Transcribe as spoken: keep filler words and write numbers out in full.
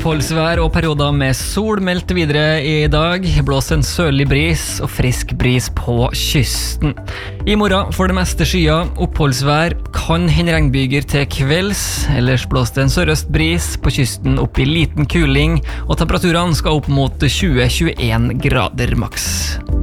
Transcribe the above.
Oppholdsvær og perioder med sol meldt videre i dag. Blåser en sørlig bris og frisk bris på kysten. I morgen for det meste skyer, oppholdsvær, kan hende regnbyger til kvelds. Ellers blåser det en sørøst bris på kysten opp i liten kuling, og temperaturene skal opp mot tjue til tjueen grader maks.